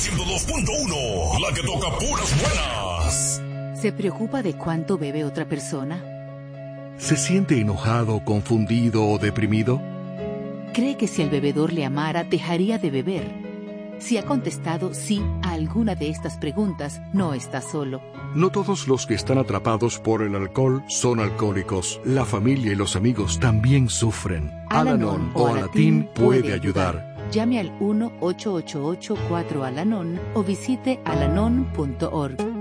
102.1, la que toca puras buenas. ¿Se preocupa de cuánto bebe otra persona? ¿Se siente enojado, confundido o deprimido? ¿Cree que si el bebedor le amara, dejaría de beber? Si ha contestado sí a alguna de estas preguntas, no está solo. No todos los que están atrapados por el alcohol son alcohólicos. La familia y los amigos también sufren. Al-Anon o Alatín puede ayudar. Llame al 1-888-4-ALANON o visite alanon.org.